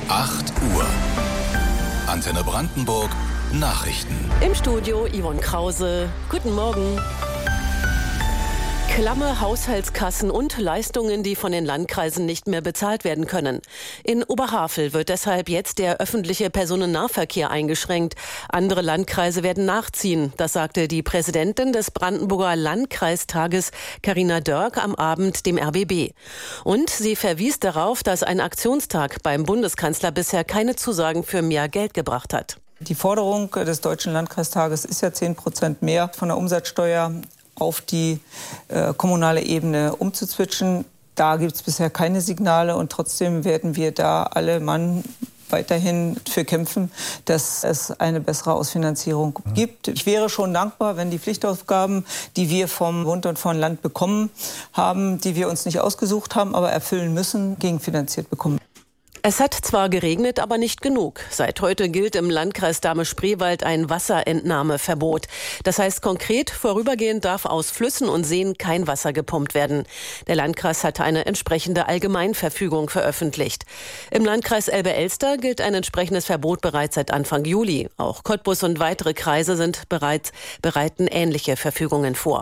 8 Uhr. Antenne Brandenburg. Nachrichten. Im Studio Yvonne Krause. Guten Morgen. Klamme Haushaltskassen und Leistungen, die von den Landkreisen nicht mehr bezahlt werden können. In Oberhavel wird deshalb jetzt der öffentliche Personennahverkehr eingeschränkt. Andere Landkreise werden nachziehen. Das sagte die Präsidentin des Brandenburger Landkreistages, Carina Dörk, am Abend dem RBB. Und sie verwies darauf, dass ein Aktionstag beim Bundeskanzler bisher keine Zusagen für mehr Geld gebracht hat. Die Forderung des Deutschen Landkreistages ist ja 10% mehr von der Umsatzsteuer auf die kommunale Ebene umzuzwitschen. Da gibt es bisher keine Signale und trotzdem werden wir da alle Mann weiterhin für kämpfen, dass es eine bessere Ausfinanzierung gibt. Ich wäre schon dankbar, wenn die Pflichtaufgaben, die wir vom Bund und vom Land bekommen haben, die wir uns nicht ausgesucht haben, aber erfüllen müssen, gegenfinanziert bekommen. Es hat zwar geregnet, aber nicht genug. Seit heute gilt im Landkreis Dahme-Spreewald ein Wasserentnahmeverbot. Das heißt konkret, vorübergehend darf aus Flüssen und Seen kein Wasser gepumpt werden. Der Landkreis hatte eine entsprechende Allgemeinverfügung veröffentlicht. Im Landkreis Elbe-Elster gilt ein entsprechendes Verbot bereits seit Anfang Juli. Auch Cottbus und weitere Kreise bereiten ähnliche Verfügungen vor.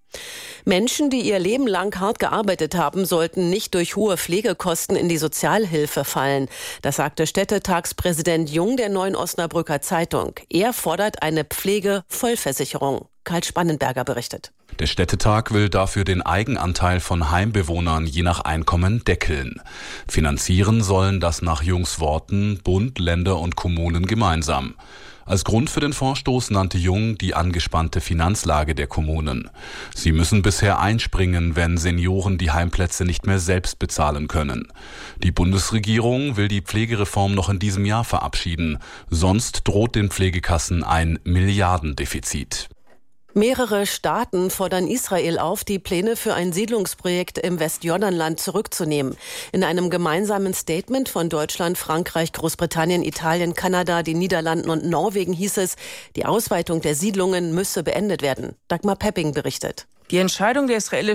Menschen, die ihr Leben lang hart gearbeitet haben, sollten nicht durch hohe Pflegekosten in die Sozialhilfe fallen. Das sagte Städtetagspräsident Jung der Neuen Osnabrücker Zeitung. Er fordert eine Pflegevollversicherung. Karl Spannenberger berichtet. Der Städtetag will dafür den Eigenanteil von Heimbewohnern je nach Einkommen deckeln. Finanzieren sollen das nach Jungs Worten Bund, Länder und Kommunen gemeinsam. Als Grund für den Vorstoß nannte Jung die angespannte Finanzlage der Kommunen. Sie müssen bisher einspringen, wenn Senioren die Heimplätze nicht mehr selbst bezahlen können. Die Bundesregierung will die Pflegereform noch in diesem Jahr verabschieden. Sonst droht den Pflegekassen ein Milliardendefizit. Mehrere Staaten fordern Israel auf, die Pläne für ein Siedlungsprojekt im Westjordanland zurückzunehmen. In einem gemeinsamen Statement von Deutschland, Frankreich, Großbritannien, Italien, Kanada, den Niederlanden und Norwegen hieß es, die Ausweitung der Siedlungen müsse beendet werden. Dagmar Pepping berichtet. Die Entscheidung der israelischen